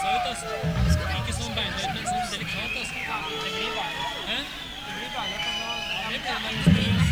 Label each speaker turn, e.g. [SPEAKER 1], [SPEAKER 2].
[SPEAKER 1] seg ut, altså. Ikke sånn beinhøyt, men sånn delikat, altså. Det blir beinhøyt. Hæ? Det blir beinhøyt, men da... Ja, det blir beinhøyt.